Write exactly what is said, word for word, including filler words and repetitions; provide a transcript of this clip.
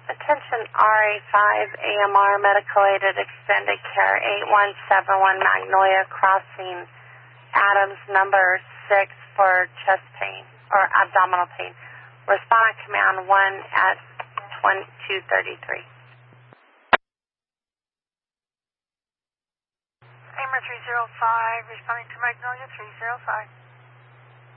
Attention R A five A M R Medical Aided Extended Care eight one seven one Magnolia Crossing, Adams number six for chest pain or abdominal pain. Respond on command one at twenty-two thirty-three. Amer three zero five, responding to Magnolia three zero five.